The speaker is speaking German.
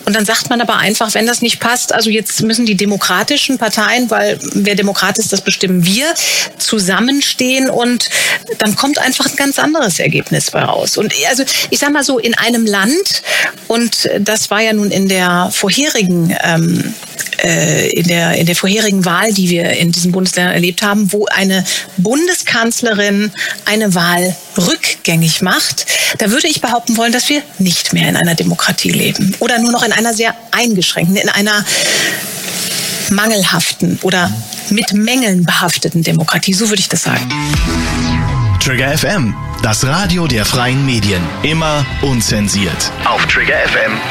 Und dann sagt man aber einfach, wenn das nicht passt, also jetzt müssen die demokratischen Parteien, weil wer Demokrat ist, das bestimmen wir, zusammenstehen und dann kommt einfach ein ganz anderes Ergebnis bei raus. Und also ich sag mal so, in einem Land, und das war ja nun in der vorherigen in der vorherigen Wahl, die wir in diesen Bundesländern erlebt haben, wo eine Bundeskanzlerin eine Wahl rückgängig macht, da würde ich behaupten wollen, dass wir nicht mehr in einer Demokratie leben oder nur noch in einer sehr eingeschränkten, in einer mangelhaften oder mit Mängeln behafteten Demokratie. So würde ich das sagen. Trigger FM, das Radio der freien Medien. Immer unzensiert. Auf triggerfm.de